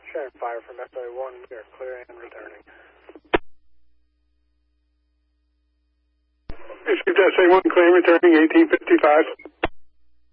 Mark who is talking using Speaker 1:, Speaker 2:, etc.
Speaker 1: Sharing fire from SA1, we are clear and returning.
Speaker 2: Received SA1, clear, returning 1855.